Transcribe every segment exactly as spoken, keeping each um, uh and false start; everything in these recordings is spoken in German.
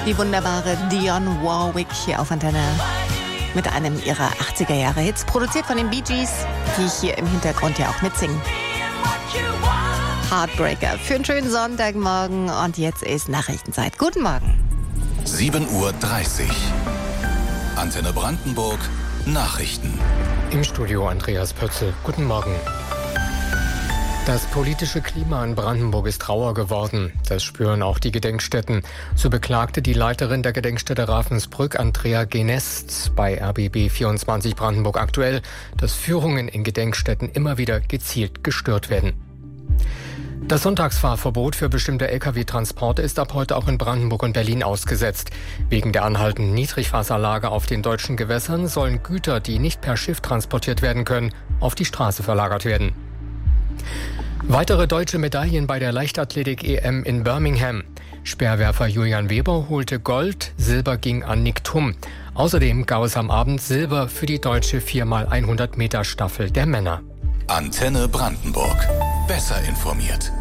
Die wunderbare Dionne Warwick hier auf Antenne mit einem ihrer achtziger Jahre Hits, produziert von den Bee Gees, die hier im Hintergrund ja auch mitsingen. Heartbreaker für einen schönen Sonntagmorgen und jetzt ist Nachrichtenzeit. Guten Morgen. sieben Uhr dreißig. Antenne Brandenburg, Nachrichten. Im Studio Andreas Pötzl. Guten Morgen. Das politische Klima in Brandenburg ist rauer geworden. Das spüren auch die Gedenkstätten. So beklagte die Leiterin der Gedenkstätte Ravensbrück, Andrea Genest, bei R B B vierundzwanzig Brandenburg aktuell, dass Führungen in Gedenkstätten immer wieder gezielt gestört werden. Das Sonntagsfahrverbot für bestimmte L K W-Transporte ist ab heute auch in Brandenburg und Berlin ausgesetzt. Wegen der anhaltenden Niedrigwasserlage auf den deutschen Gewässern sollen Güter, die nicht per Schiff transportiert werden können, auf die Straße verlagert werden. Weitere deutsche Medaillen bei der Leichtathletik-E M in Birmingham. Speerwerfer Julian Weber holte Gold, Silber ging an Nick Thum. Außerdem gab es am Abend Silber für die deutsche vier mal hundert Meter Staffel der Männer. Antenne Brandenburg. Besser informiert.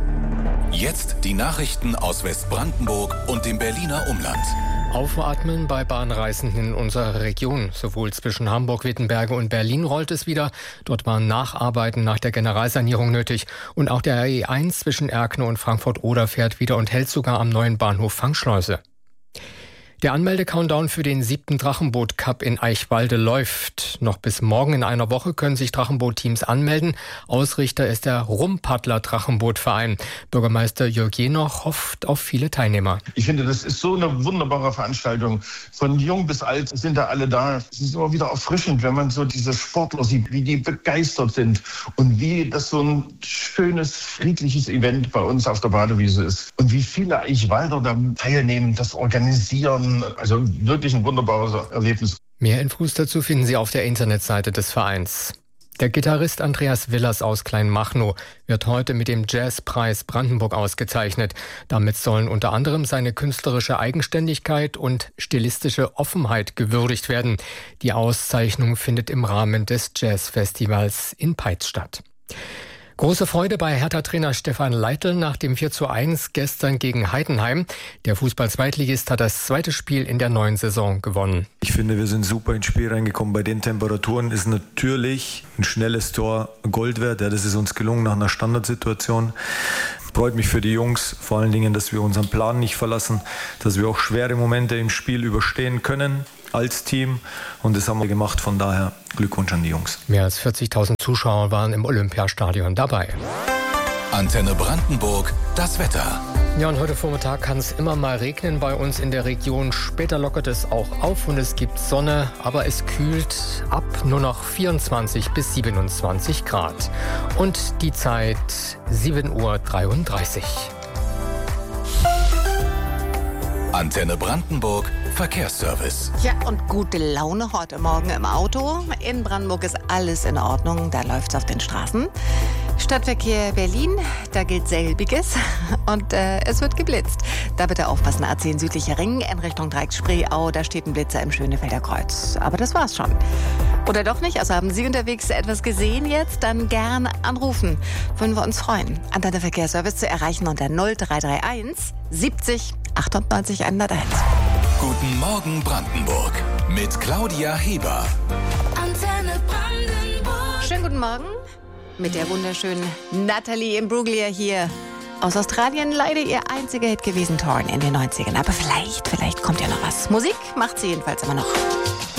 Jetzt die Nachrichten aus Westbrandenburg und dem Berliner Umland. Aufatmen bei Bahnreisenden in unserer Region. Sowohl zwischen Hamburg, Wittenberge und Berlin rollt es wieder. Dort waren Nacharbeiten nach der Generalsanierung nötig. Und auch der E eins zwischen Erkner und Frankfurt-Oder fährt wieder und hält sogar am neuen Bahnhof Fangschleuse. Der Anmelde-Countdown für den siebten Drachenboot-Cup in Eichwalde läuft. Noch bis morgen in einer Woche können sich Drachenboot-Teams anmelden. Ausrichter ist der Rumpaddler Drachenbootverein. Bürgermeister Jörg Jenoch hofft auf viele Teilnehmer. Ich finde, das ist so eine wunderbare Veranstaltung. Von jung bis alt sind da alle da. Es ist immer wieder erfrischend, wenn man so diese Sportler sieht, wie die begeistert sind und wie das so ein schönes, friedliches Event bei uns auf der Badewiese ist. Und wie viele Eichwalder da teilnehmen, das organisieren. Also wirklich ein wunderbares Erlebnis. Mehr Infos dazu finden Sie auf der Internetseite des Vereins. Der Gitarrist Andreas Willers aus Kleinmachnow wird heute mit dem Jazzpreis Brandenburg ausgezeichnet. Damit sollen unter anderem seine künstlerische Eigenständigkeit und stilistische Offenheit gewürdigt werden. Die Auszeichnung findet im Rahmen des Jazzfestivals in Peitz statt. Große Freude bei Hertha-Trainer Stefan Leitl nach dem vier zu eins gestern gegen Heidenheim. Der Fußball-Zweitligist hat das zweite Spiel in der neuen Saison gewonnen. Ich finde, wir sind super ins Spiel reingekommen. Bei den Temperaturen ist natürlich ein schnelles Tor Gold wert. Ja, das ist uns gelungen nach einer Standardsituation. Freut mich für die Jungs, vor allen Dingen, dass wir unseren Plan nicht verlassen, dass wir auch schwere Momente im Spiel überstehen können als Team. Und das haben wir gemacht, von daher Glückwunsch an die Jungs. Mehr als vierzigtausend Zuschauer waren im Olympiastadion dabei. Antenne Brandenburg, das Wetter. Ja, und heute Vormittag kann es immer mal regnen bei uns in der Region. Später lockert es auch auf und es gibt Sonne, aber es kühlt ab nur noch vierundzwanzig bis siebenundzwanzig Grad. Und die Zeit sieben Uhr dreiunddreißig. Antenne Brandenburg, Verkehrsservice. Ja, und gute Laune heute Morgen im Auto. In Brandenburg ist alles in Ordnung, da läuft's auf den Straßen. Stadtverkehr Berlin, da gilt selbiges und äh, es wird geblitzt. Da bitte aufpassen, A zehn südlicher Ring in Richtung Dreiecksspreeau, da steht ein Blitzer im Schönefelder Kreuz. Aber das war's schon. Oder doch nicht? Also haben Sie unterwegs etwas gesehen jetzt? Dann gern anrufen. Würden wir uns freuen. Antenne Verkehrsservice zu erreichen unter null drei drei eins siebzig achtundneunzig hunderteins. Guten Morgen Brandenburg mit Claudia Heber. Antenne Brandenburg. Schönen guten Morgen mit der wunderschönen Natalie Imbruglia hier aus Australien. Leider ihr einziger Hit gewesen, Torn in den neunzigern. Aber vielleicht, vielleicht kommt ja noch was. Musik macht sie jedenfalls immer noch.